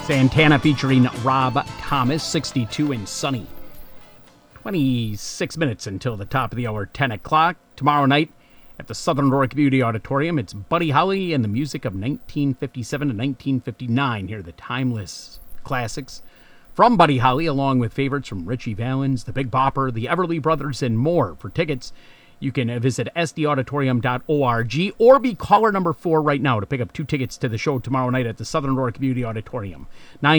Santana featuring Rob Thomas, 62 and sunny. 26 minutes until the top of the hour, 10 o'clock. Tomorrow night at the Southern Aurora Community Auditorium, it's Buddy Holly and the music of 1957 to 1959. Here are the timeless classics from Buddy Holly, along with favorites from Richie Valens, the Big Bopper, the Everly Brothers, and more. For tickets, you can visit sdauditorium.org or be caller number 4 right now to pick up 2 tickets to the show tomorrow night at the Southern Aurora Community Auditorium.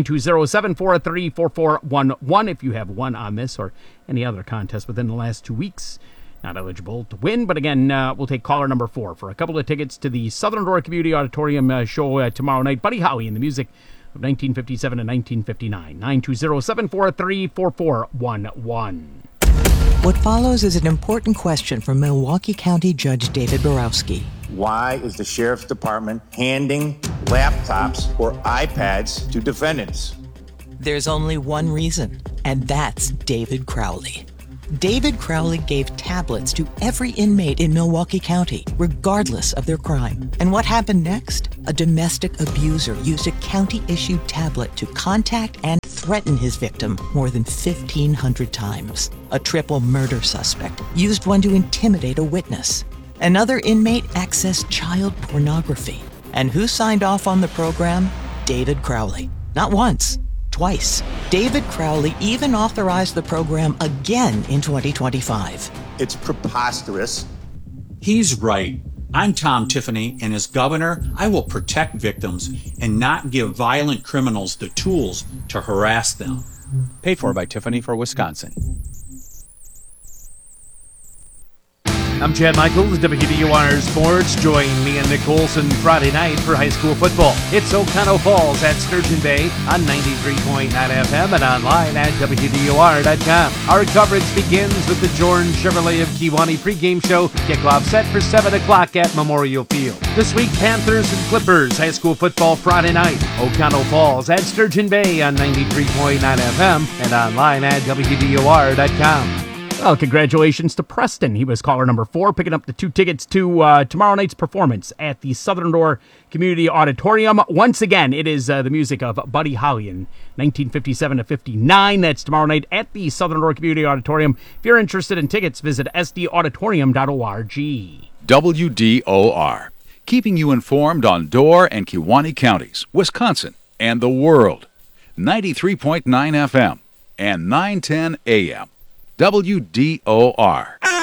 920-743-4411 if you have won on this or any other contest within the last 2 weeks. Not eligible to win, but again, we'll take caller number 4 for a couple of tickets to the Southern Aurora Community Auditorium show tomorrow night. Buddy Holly and the music of 1957 and 1959. 920-743-4411. What follows is an important question from Milwaukee County Judge David Borowski. Why is the Sheriff's Department handing laptops or iPads to defendants? There's only one reason, and that's David Crowley. David Crowley gave tablets to every inmate in Milwaukee County, regardless of their crime. And what happened next? A domestic abuser used a county-issued tablet to contact and threaten his victim more than 1,500 times. A triple murder suspect used one to intimidate a witness. Another inmate accessed child pornography. And who signed off on the program? David Crowley. Not once, twice. David Crowley even authorized the program again in 2025. It's preposterous. He's right. I'm Tom Tiffany, and as governor, I will protect victims and not give violent criminals the tools to harass them. Paid for by Tiffany for Wisconsin. I'm Chad Michaels, WDUR Sports. Join me and Nick Olson Friday night for high school football. It's Oconto Falls at Sturgeon Bay on 93.9 FM and online at WDUR.com. Our coverage begins with the Jordan Chevrolet of Kewanee pregame show. Kickoff set for 7 o'clock at Memorial Field. This week, Panthers and Clippers high school football Friday night. Oconto Falls at Sturgeon Bay on 93.9 FM and online at WDUR.com. Well, congratulations to Preston. He was caller number 4, picking up the 2 tickets to tomorrow night's performance at the Southern Aurora Community Auditorium. Once again, it is the music of Buddy Holly in 1957 to 59. That's tomorrow night at the Southern Aurora Community Auditorium. If you're interested in tickets, visit sdauditorium.org. WDOR, keeping you informed on Door and Kewanee counties, Wisconsin, and the world. 93.9 FM and 910 AM. WDOR.